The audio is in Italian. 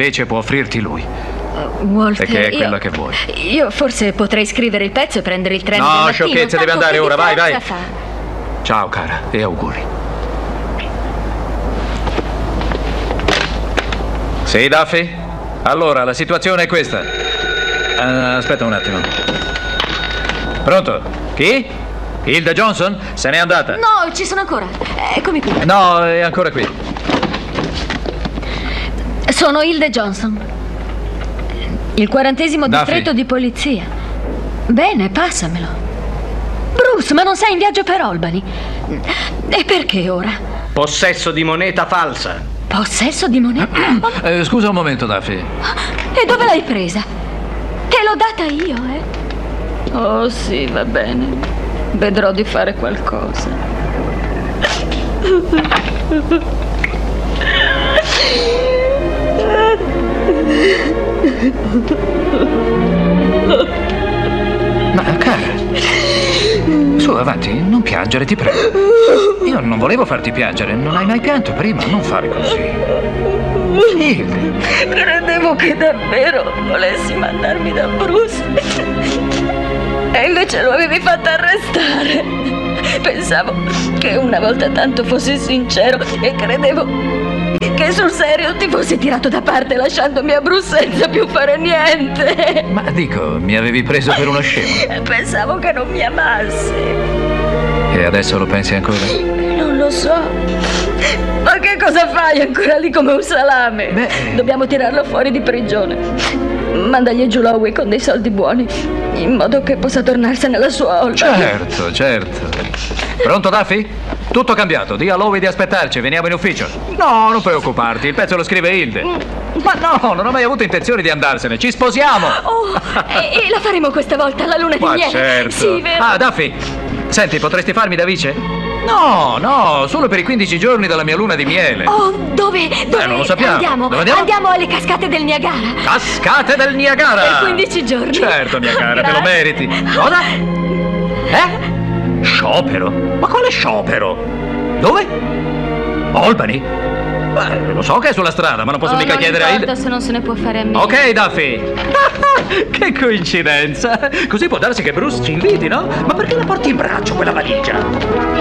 invece può offrirti lui. Walter, Perché è quella che vuoi. Io forse potrei scrivere il pezzo e prendere il treno del No, mattino. sciocchezze, devi andare ora, vai, vai. Fa? Ciao cara, e auguri. Sì, Duffy? Allora, la situazione è questa. Aspetta un attimo. Pronto? Chi? Hilda Johnson? Se n'è andata? No, ci sono ancora. Eccomi qui. No, è ancora qui. Sono Hilda Johnson. Il 40° distretto di polizia. Bene, passamelo. Bruce, ma non sei in viaggio per Albany? E perché ora? Possesso di moneta falsa. Possesso di moneta? Scusa un momento, Duffy. E dove l'hai presa? Te l'ho data io, eh? Oh sì, va bene. Vedrò di fare qualcosa. Ma cara, su, avanti, non piangere, ti prego. Io non volevo farti piangere, non hai mai pianto prima, non fare così. Hilda. Credevo che davvero volessi mandarmi da Bruce. E invece lo avevi fatto arrestare. Pensavo che una volta tanto fossi sincero e credevo che sul serio ti fossi tirato da parte lasciandomi a Bruce senza più fare niente. Ma dico, mi avevi preso per uno scemo. Pensavo che non mi amassi. E adesso lo pensi ancora? Non lo so. Ma che cosa fai ancora lì come un salame? Beh. Dobbiamo tirarlo fuori di prigione. Mandagli giù Lowe con dei soldi buoni, in modo che possa tornarsene alla sua Albany. Certo, certo. Pronto, Duffy? Tutto cambiato, di a Lowe di aspettarci, veniamo in ufficio. No, non preoccuparti, il pezzo lo scrive Hilde. Ma no, non ho mai avuto intenzione di andarsene, ci sposiamo. Oh, e la faremo questa volta, la luna di Ma miele. certo. Sì, vero. Ah, Duffy, senti, potresti farmi da vice? No, solo per i 15 giorni della mia luna di miele. Oh, dove? Non lo sappiamo. Andiamo. Dove andiamo? Andiamo alle cascate del Niagara. Cascate del Niagara! Per 15 giorni. Certo, mia cara, te lo meriti. Cosa? Sciopero? Ma quale sciopero? Dove? Albany? Beh, lo so che è sulla strada, ma non posso mica chiedere a Hilda. Se non se ne può fare a me. Ok, Duffy. Che coincidenza. Così può darsi che Bruce ci inviti, no? Ma perché la porti in braccio quella valigia?